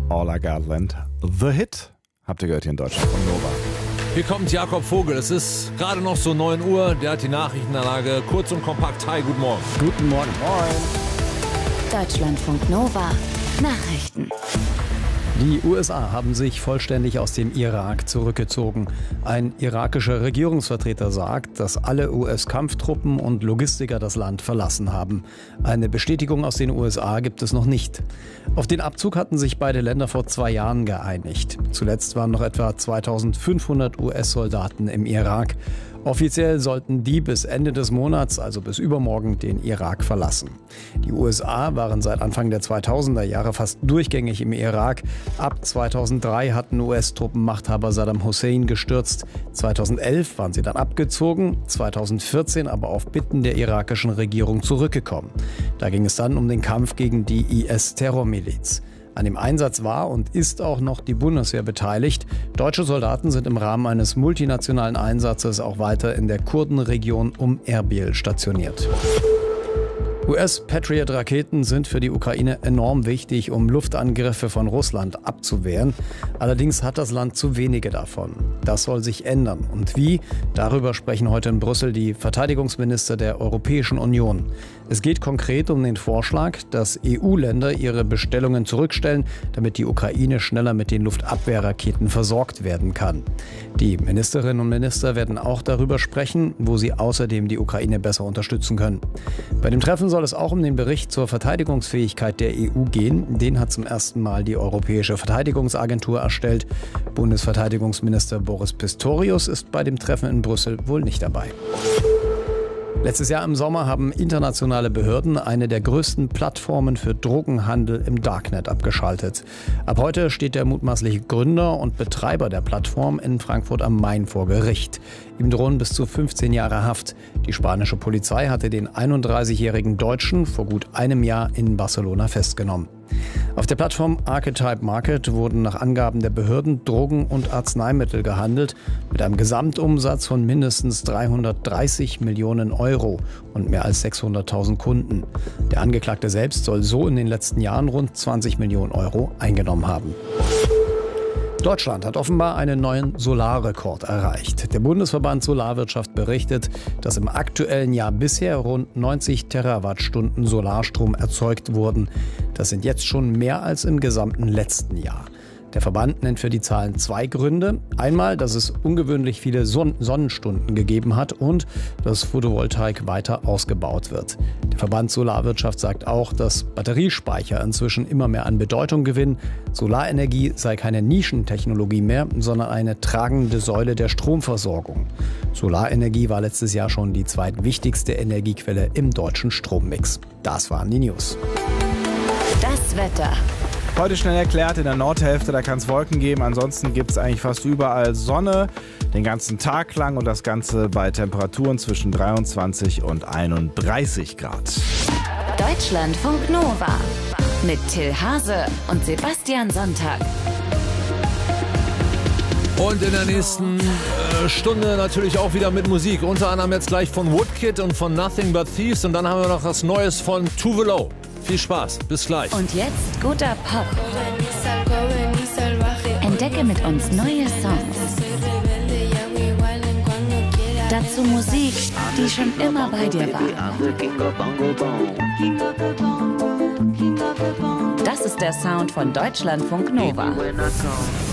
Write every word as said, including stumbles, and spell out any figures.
All I Got Land. The Hit. Habt ihr gehört hier in Deutschland von Nova. Hier kommt Jakob Vogel. Es ist gerade noch so neun Uhr. Der hat die Nachrichtenanlage kurz und kompakt. Hi, guten Morgen. Guten Morgen. Moin. Deutschlandfunk Nova. Nachrichten. Die U S A haben sich vollständig aus dem Irak zurückgezogen. Ein irakischer Regierungsvertreter sagt, dass alle U S-Kampftruppen und Logistiker das Land verlassen haben. Eine Bestätigung aus den U S A gibt es noch nicht. Auf den Abzug hatten sich beide Länder vor zwei Jahren geeinigt. Zuletzt waren noch etwa zweitausendfünfhundert U S-Soldaten im Irak. Offiziell sollten die bis Ende des Monats, also bis übermorgen, den Irak verlassen. Die U S A waren seit Anfang der zweitausender Jahre fast durchgängig im Irak. Ab zweitausenddrei hatten U S-Truppen Machthaber Saddam Hussein gestürzt. zweitausendelf waren sie dann abgezogen, zweitausendvierzehn aber auf Bitten der irakischen Regierung zurückgekommen. Da ging es dann um den Kampf gegen die I S-Terrormiliz. An dem Einsatz war und ist auch noch die Bundeswehr beteiligt. Deutsche Soldaten sind im Rahmen eines multinationalen Einsatzes auch weiter in der Kurdenregion um Erbil stationiert. U S-Patriot-Raketen sind für die Ukraine enorm wichtig, um Luftangriffe von Russland abzuwehren. Allerdings hat das Land zu wenige davon. Das soll sich ändern. Und wie? Darüber sprechen heute in Brüssel die Verteidigungsminister der Europäischen Union. Es geht konkret um den Vorschlag, dass E U-Länder ihre Bestellungen zurückstellen, damit die Ukraine schneller mit den Luftabwehrraketen versorgt werden kann. Die Ministerinnen und Minister werden auch darüber sprechen, wo sie außerdem die Ukraine besser unterstützen können. Bei dem Treffen soll es auch um den Bericht zur Verteidigungsfähigkeit der E U gehen. Den hat zum ersten Mal die Europäische Verteidigungsagentur erstellt. Bundesverteidigungsminister Boris Pistorius ist bei dem Treffen in Brüssel wohl nicht dabei. Letztes Jahr im Sommer haben internationale Behörden eine der größten Plattformen für Drogenhandel im Darknet abgeschaltet. Ab heute steht der mutmaßliche Gründer und Betreiber der Plattform in Frankfurt am Main vor Gericht. Ihm drohen bis zu fünfzehn Jahre Haft. Die spanische Polizei hatte den einunddreißigjährigen Deutschen vor gut einem Jahr in Barcelona festgenommen. Auf der Plattform Archetype Market wurden nach Angaben der Behörden Drogen und Arzneimittel gehandelt mit einem Gesamtumsatz von mindestens dreihundertdreißig Millionen Euro und mehr als sechshunderttausend Kunden. Der Angeklagte selbst soll so in den letzten Jahren rund zwanzig Millionen Euro eingenommen haben. Deutschland hat offenbar einen neuen Solarrekord erreicht. Der Bundesverband Solarwirtschaft berichtet, dass im aktuellen Jahr bisher rund neunzig Terawattstunden Solarstrom erzeugt wurden. Das sind jetzt schon mehr als im gesamten letzten Jahr. Der Verband nennt für die Zahlen zwei Gründe. Einmal, dass es ungewöhnlich viele Son- Sonnenstunden gegeben hat und dass Photovoltaik weiter ausgebaut wird. Der Verband Solarwirtschaft sagt auch, dass Batteriespeicher inzwischen immer mehr an Bedeutung gewinnen. Solarenergie sei keine Nischentechnologie mehr, sondern eine tragende Säule der Stromversorgung. Solarenergie war letztes Jahr schon die zweitwichtigste Energiequelle im deutschen Strommix. Das waren die News. Das Wetter. Heute schnell erklärt, in der Nordhälfte, da kann es Wolken geben. Ansonsten gibt es eigentlich fast überall Sonne, den ganzen Tag lang und das Ganze bei Temperaturen zwischen dreiundzwanzig und einunddreißig Grad. Deutschlandfunk Nova mit Till Hase und Sebastian Sonntag. Und in der nächsten äh, Stunde natürlich auch wieder mit Musik. Unter anderem jetzt gleich von Woodkid und von Nothing But Thieves. Und dann haben wir noch was Neues von Tove Lo. Viel Spaß, bis gleich. Und jetzt guter Pop. Entdecke mit uns neue Songs. Dazu Musik, die schon immer bei dir war. Das ist der Sound von Deutschlandfunk Nova.